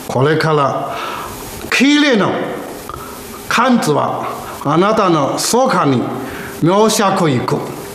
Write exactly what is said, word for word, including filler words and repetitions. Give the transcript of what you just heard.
これから綺麗な漢字はあなたのそばに描写していく。